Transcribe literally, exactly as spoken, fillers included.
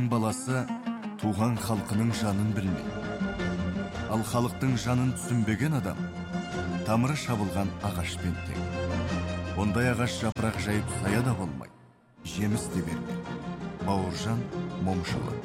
Адамның баласы туған халқының жанын білмейді. Ал халықтың жанын түсінбеген адам тамыры шабылған ағашпен тең. Ондай ағаш жапырақ жайып сая да болмайды, жеміс те бермейді. Бауыржан Момышұлы.